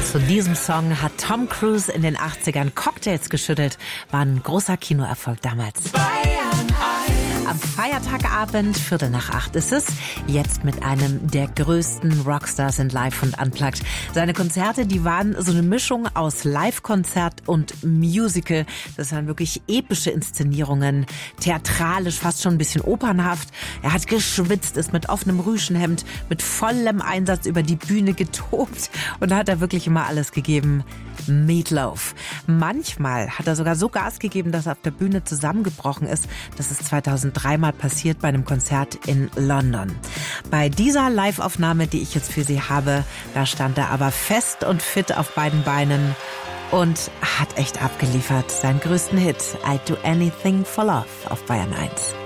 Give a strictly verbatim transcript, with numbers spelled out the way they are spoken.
Zu diesem Song hat Tom Cruise in den achtzigern Cocktails geschüttelt. War ein großer Kinoerfolg damals. Am Feiertagabend, Viertel nach acht ist es, jetzt mit einem der größten Rockstars in Live und Unplugged. Seine Konzerte, die waren so eine Mischung aus Live-Konzert und Musical. Das waren wirklich epische Inszenierungen, theatralisch, fast schon ein bisschen opernhaft. Er hat geschwitzt, ist mit offenem Rüschenhemd, mit vollem Einsatz über die Bühne getobt und da hat er wirklich immer alles gegeben. Meatloaf. Manchmal hat er sogar so Gas gegeben, dass er auf der Bühne zusammengebrochen ist. Das ist zweitausenddrei mal passiert bei einem Konzert in London. Bei dieser Live-Aufnahme, die ich jetzt für Sie habe, da stand er aber fest und fit auf beiden Beinen und hat echt abgeliefert. Seinen größten Hit, I'd Do Anything for Love, auf Bayern eins.